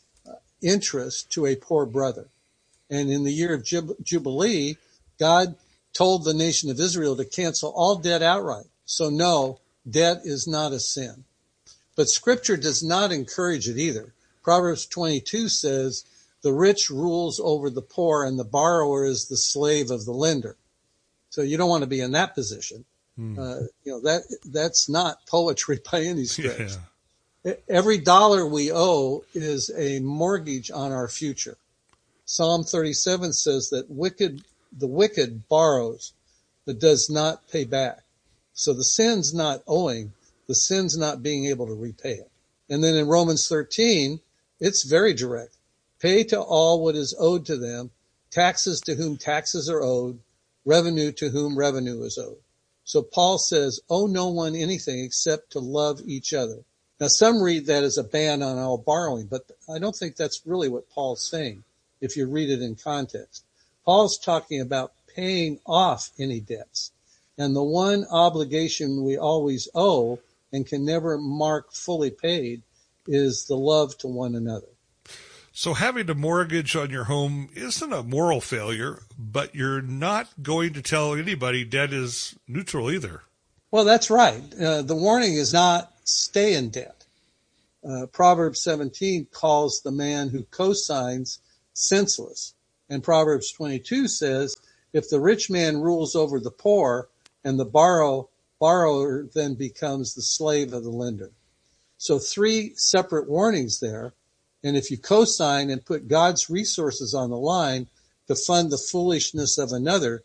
interest to a poor brother. And in the year of Jubilee, God told the nation of Israel to cancel all debt outright. So no, debt is not a sin. But Scripture does not encourage it either. Proverbs twenty-two says, the rich rules over the poor and the borrower is the slave of the lender. So you don't want to be in that position. Hmm. Uh, you know, that that's not poetry by any stretch. Yeah. Every dollar we owe is a mortgage on our future. Psalm thirty-seven says that wicked, the wicked borrows, but does not pay back. So the sin's not owing, the sin's not being able to repay it. And then in Romans thirteen, it's very direct. Pay to all what is owed to them, taxes to whom taxes are owed, revenue to whom revenue is owed. So Paul says, owe no one anything except to love each other. Now some read that as a ban on all borrowing, but I don't think that's really what Paul's saying if you read it in context. Paul's talking about paying off any debts. And the one obligation we always owe and can never mark fully paid is the love to one another. So having a mortgage on your home isn't a moral failure, but you're not going to tell anybody debt is neutral either. Well, that's right. Uh, the warning is not stay in debt. Uh, Proverbs seventeen calls the man who cosigns senseless. And Proverbs twenty-two says, if the rich man rules over the poor and the borrow, borrower then becomes the slave of the lender. So three separate warnings there. And if you cosign and put God's resources on the line to fund the foolishness of another,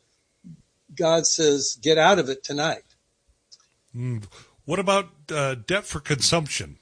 God says, get out of it tonight. Mm. What about uh, debt for consumption?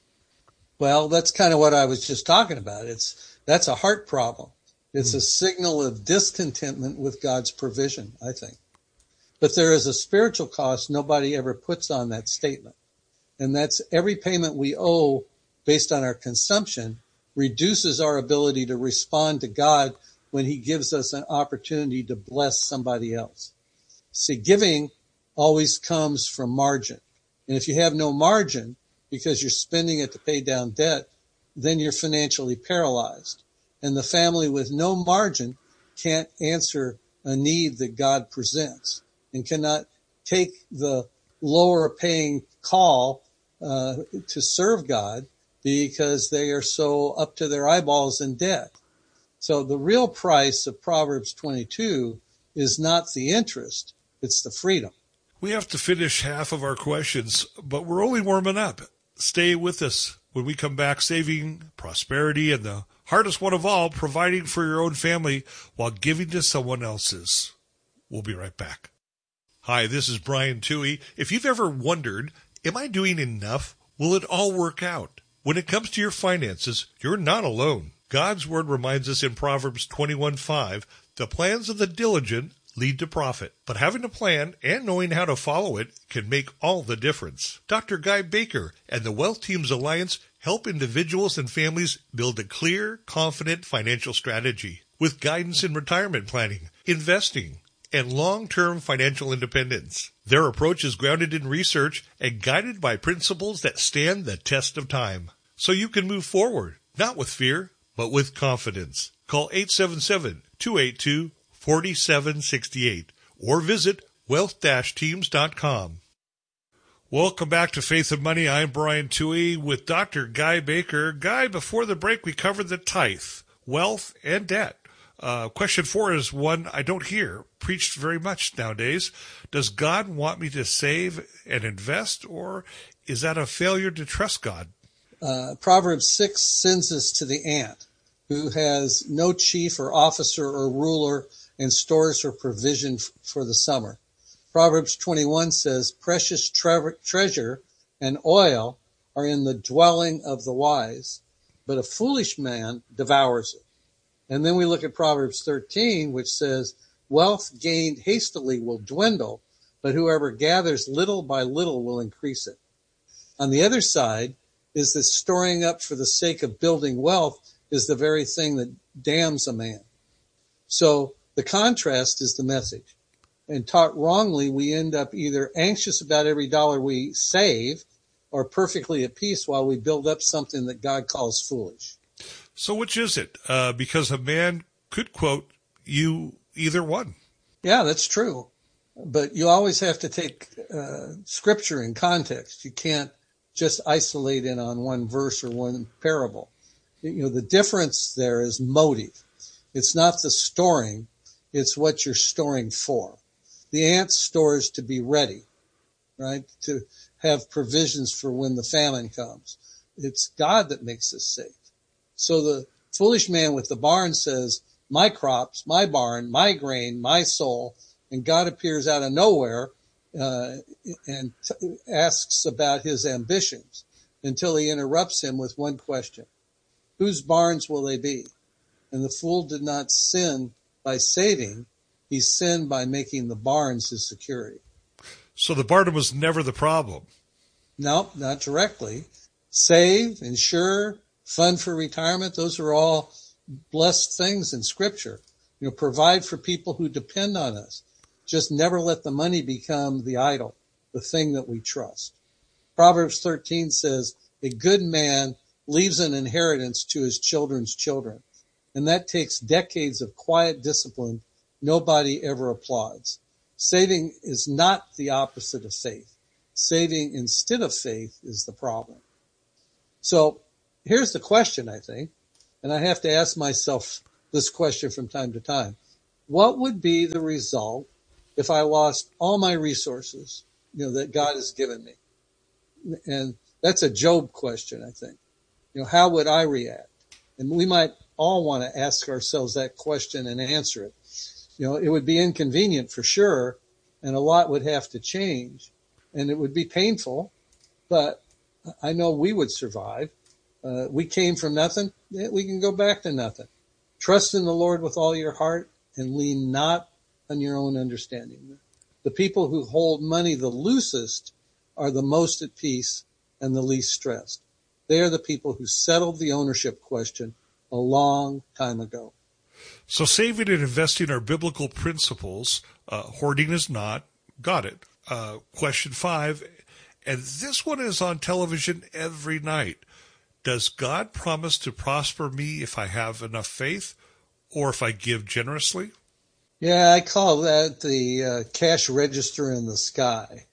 Well, that's kind of what I was just talking about. It's that's a heart problem. It's mm. a signal of discontentment with God's provision, I think. But there is a spiritual cost nobody ever puts on that statement. And that's every payment we owe based on our consumption reduces our ability to respond to God when he gives us an opportunity to bless somebody else. See, giving always comes from margin. And if you have no margin because you're spending it to pay down debt, then you're financially paralyzed. And the family with no margin can't answer a need that God presents and cannot take the lower paying call uh, to serve God because they are so up to their eyeballs in debt. So the real price of Proverbs twenty-two is not the interest, it's the freedom. We have to finish half of our questions, but we're only warming up. Stay with us when we come back, saving prosperity and the hardest one of all, providing for your own family while giving to someone else's. We'll be right back. Hi, this is Brian Toohey. If you've ever wondered, am I doing enough? Will it all work out? When it comes to your finances, you're not alone. God's word reminds us in Proverbs twenty-one five, the plans of the diligent lead to profit, but having a plan and knowing how to follow it can make all the difference. Doctor Guy Baker and the Wealth Teams Alliance help individuals and families build a clear, confident financial strategy with guidance in retirement planning, investing, and long-term financial independence. Their approach is grounded in research and guided by principles that stand the test of time. So you can move forward, not with fear, but with confidence. Call eight seven seven, two eight two, four seven six eight or visit wealth dash teams dot com. Welcome back to Faith and Money. I'm Brian Toohey with Doctor Guy Baker. Guy, before the break, we covered the tithe, wealth, and debt. Uh, question four is one I don't hear preached very much nowadays. Does God want me to save and invest, or is that a failure to trust God? Uh, Proverbs six sends us to the ant, who has no chief or officer or ruler and stores her provision f- for the summer. Proverbs twenty-one says, precious tre- treasure and oil are in the dwelling of the wise, but a foolish man devours it. And then we look at Proverbs thirteen, which says, wealth gained hastily will dwindle, but whoever gathers little by little will increase it. On the other side is that storing up for the sake of building wealth is the very thing that damns a man. So the contrast is the message. And taught wrongly, we end up either anxious about every dollar we save or perfectly at peace while we build up something that God calls foolish. So which is it? Uh, because a man could quote you either one. Yeah, that's true. But you always have to take uh, scripture in context. You can't just isolate in on one verse or one parable. You know, the difference there is motive. It's not the storing, it's what you're storing for. The ant stores to be ready, right? To have provisions for when the famine comes. It's God that makes us safe. So the foolish man with the barn says, my crops, my barn, my grain, my soul, and God appears out of nowhere uh, and t- asks about his ambitions until he interrupts him with one question. Whose barns will they be? And the fool did not sin by saving. He sinned by making the barns his security. So the barn was never the problem. No, not directly. Save, insure, fund for retirement, those are all blessed things in Scripture. You know, provide for people who depend on us. Just never let the money become the idol, the thing that we trust. Proverbs thirteen says, a good man leaves an inheritance to his children's children. And that takes decades of quiet discipline nobody ever applauds. Saving is not the opposite of faith. Saving instead of faith is the problem. So here's the question, I think, and I have to ask myself this question from time to time. What would be the result if I lost all my resources, you know, that God has given me? And that's a Job question, I think. You know, how would I react? And we might all want to ask ourselves that question and answer it. You know, it would be inconvenient for sure, and a lot would have to change, and it would be painful, but I know we would survive. Uh, we came from nothing. We can go back to nothing. Trust in the Lord with all your heart and lean not on your own understanding. The people who hold money the loosest are the most at peace and the least stressed. They are the people who settled the ownership question a long time ago. So saving and investing are biblical principles. Uh, hoarding is not. Got it. Uh, question five, and this one is on television every night. Does God promise to prosper me if I have enough faith or if I give generously? Yeah, I call that the uh, cash register in the sky.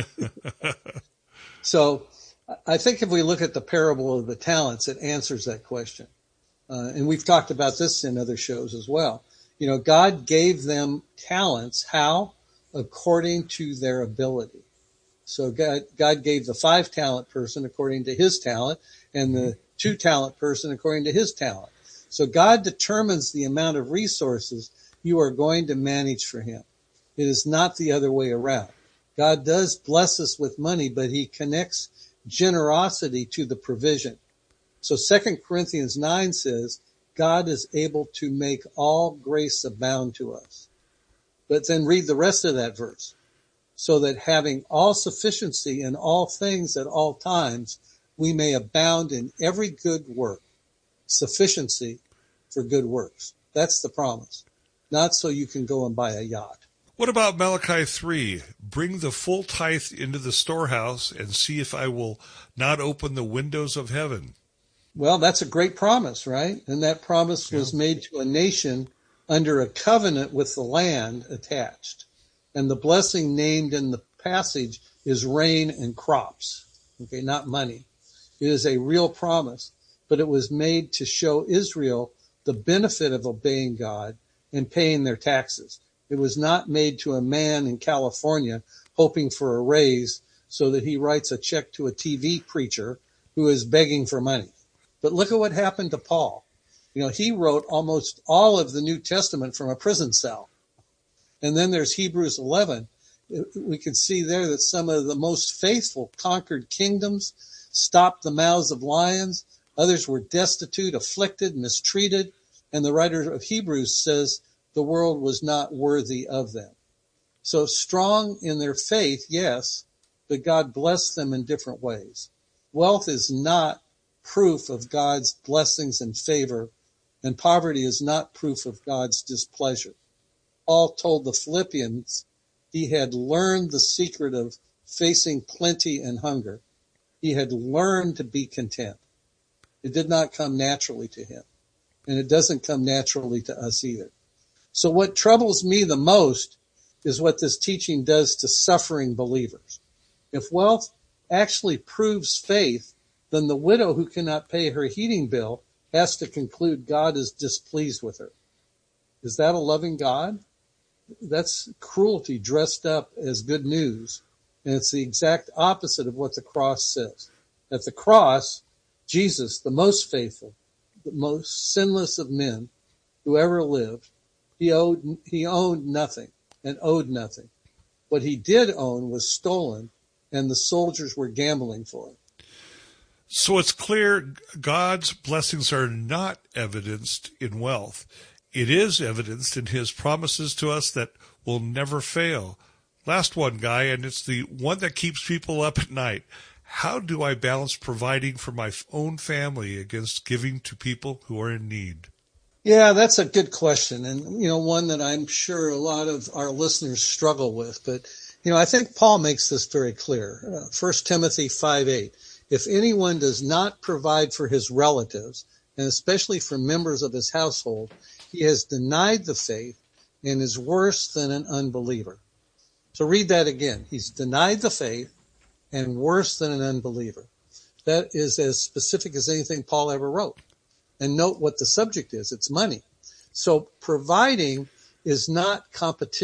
So I think if we look at the parable of the talents, it answers that question. Uh, and we've talked about this in other shows as well. You know, God gave them talents. How? According to their ability. So God, God gave the five talent person according to his talent and the two talent person according to his talent. So God determines the amount of resources you are going to manage for him. It is not the other way around. God does bless us with money, but he connects generosity to the provision. So Second Corinthians nine says, God is able to make all grace abound to us. But then read the rest of that verse. So that having all sufficiency in all things at all times, we may abound in every good work. Sufficiency for good works. That's the promise. Not so you can go and buy a yacht. What about Malachi three? Bring the full tithe into the storehouse and see if I will not open the windows of heaven. Well, that's a great promise, right? And that promise was yeah. made to a nation under a covenant with the land attached. And the blessing named in the passage is rain and crops. Okay, not money. It is a real promise, but it was made to show Israel the benefit of obeying God and paying their taxes. It was not made to a man in California hoping for a raise so that he writes a check to a T V preacher who is begging for money. But look at what happened to Paul. You know, he wrote almost all of the New Testament from a prison cell. And then there's Hebrews eleven. We can see there that some of the most faithful conquered kingdoms, stopped the mouths of lions. Others were destitute, afflicted, mistreated. And the writer of Hebrews says the world was not worthy of them. So strong in their faith, yes, but God blessed them in different ways. Wealth is not proof of God's blessings and favor, and poverty is not proof of God's displeasure. Paul told the Philippians he had learned the secret of facing plenty and hunger. He had learned to be content. It did not come naturally to him, and it doesn't come naturally to us either. So what troubles me the most is what this teaching does to suffering believers. If wealth actually proves faith, then the widow who cannot pay her heating bill has to conclude God is displeased with her. Is that a loving God? That's cruelty dressed up as good news. And it's the exact opposite of what the cross says. At the cross, Jesus, the most faithful, the most sinless of men who ever lived, he owed, he owned nothing and owed nothing. What he did own was stolen, and the soldiers were gambling for it. So it's clear God's blessings are not evidenced in wealth. It is evidenced in his promises to us that will never fail. Last one, Guy, and it's the one that keeps people up at night. How do I balance providing for my own family against giving to people who are in need? Yeah, that's a good question, and, you know, one that I'm sure a lot of our listeners struggle with. But, you know, I think Paul makes this very clear. Uh, First Timothy five eight. If anyone does not provide for his relatives, and especially for members of his household, he has denied the faith and is worse than an unbeliever. So read that again. He's denied the faith and worse than an unbeliever. That is as specific as anything Paul ever wrote. And note what the subject is. It's money. So providing is not competition.